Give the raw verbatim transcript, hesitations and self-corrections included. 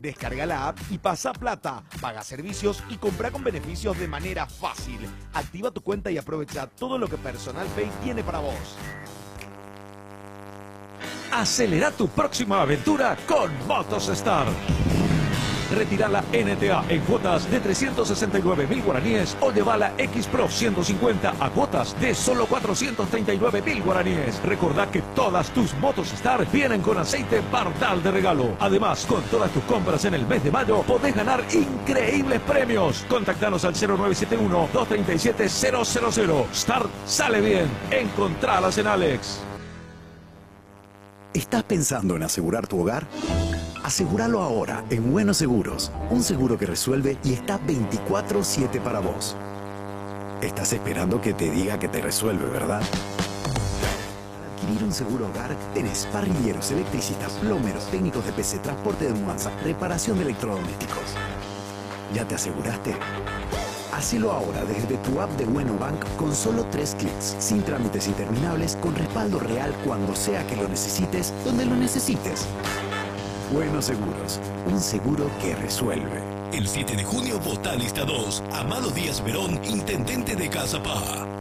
Descarga la app y pasa plata, paga servicios y compra con beneficios de manera fácil. Activa tu cuenta y aprovecha todo lo que Personal Pay tiene para vos. Acelera tu próxima aventura con Motostar. Retira la N T A en cuotas de trescientos sesenta y nueve mil guaraníes o lleva la X Pro ciento cincuenta a cuotas de solo cuatrocientos treinta y nueve mil guaraníes. Recordá que todas tus Motostar vienen con aceite Bardal de regalo. Además, con todas tus compras en el mes de mayo podés ganar increíbles premios. Contactanos al cero nueve siete uno, dos tres siete, cero cero cero. Start sale bien. Encontralas en Alex. ¿Estás pensando en asegurar tu hogar? Asegúralo ahora en Buenos Seguros, un seguro que resuelve y está veinticuatro siete para vos. Estás esperando que te diga que te resuelve, ¿verdad? Para adquirir un seguro hogar, tenés parrilleros, electricistas, plomeros, técnicos de P C, transporte de mudanza, reparación de electrodomésticos. ¿Ya te aseguraste? Hacelo ahora desde tu app de Bueno Bank con solo tres clics, sin trámites interminables, con respaldo real cuando sea que lo necesites, donde lo necesites. Buenos Seguros, un seguro que resuelve. El siete de junio vota lista dos. Amado Díaz Verón, intendente de Cazapá.